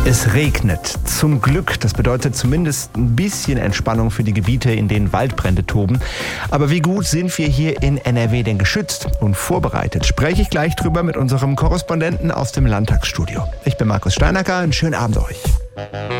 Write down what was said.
Es regnet. Zum Glück. Das bedeutet zumindest ein bisschen Entspannung für die Gebiete, in denen Waldbrände toben. Aber wie gut sind wir hier in NRW denn geschützt und vorbereitet? Spreche ich gleich drüber mit unserem Korrespondenten aus dem Landtagsstudio. Ich bin Markus Steinacker. Einen schönen Abend euch.